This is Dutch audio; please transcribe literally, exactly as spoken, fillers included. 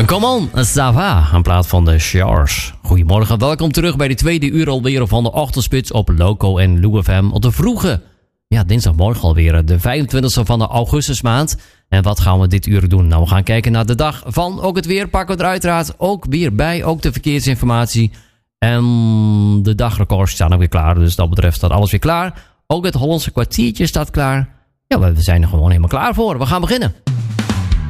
Come on, ça va, in plaats van de Shores. Goedemorgen, welkom terug bij de tweede uur alweer van de ochtendspits op Loco en Lou F M. Op de vroege, ja, dinsdagmorgen alweer, de vijfentwintigste van de augustusmaand. En wat gaan we dit uur doen? Nou, we gaan kijken naar de dag van. Ook het weer pakken we er uiteraard ook weer bij. Ook de verkeersinformatie. En de dagrecords staan ook weer klaar. Dus dat betreft staat alles weer klaar. Ook het Hollandse kwartiertje staat klaar. Ja, we zijn er gewoon helemaal klaar voor. We gaan beginnen.